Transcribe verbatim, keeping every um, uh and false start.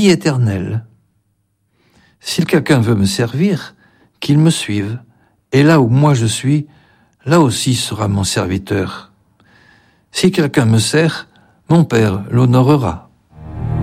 vie éternelle. Si quelqu'un veut me servir, qu'il me suive, et là où moi je suis, là aussi sera mon serviteur. Si quelqu'un me sert, mon Père l'honorera.